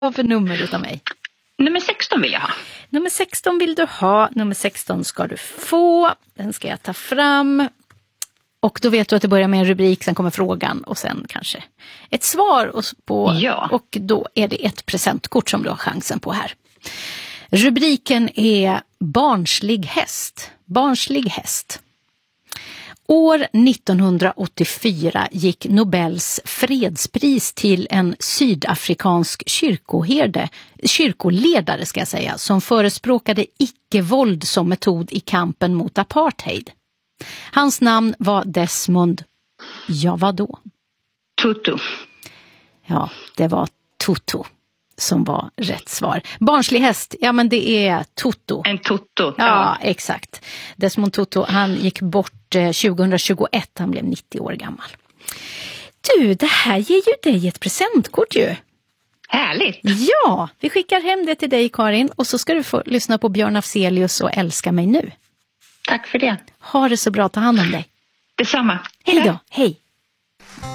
Vad för nummer utav mig? Nummer 16 vill jag ha. Nummer 16 vill du ha. Nummer 16 ska du få. Den ska jag ta fram. Och då vet du att det börjar med en rubrik, sen kommer frågan och sen kanske ett svar. Och då är det ett presentkort som du har chansen på här. Rubriken är barnslig häst. Barnslig häst. År 1984 gick Nobels fredspris till en sydafrikansk kyrkoledare ska jag säga, som förespråkade icke-våld som metod i kampen mot apartheid. Hans namn var Desmond, ja vadå? Tutu. Ja, det var Tutu som var rätt svar. Barnslig häst, ja men det är Tutu. En Tutu. Ja, exakt. Desmond Tutu, han gick bort 2021, han blev 90 år gammal. Du, det här ger ju dig ett presentkort ju. Härligt. Ja, vi skickar hem det till dig Karin och så ska du få lyssna på Björn Afzelius och Älska mig nu. Tack för det. Ha det så bra, ta hand om dig. Detsamma. Hej då, hej.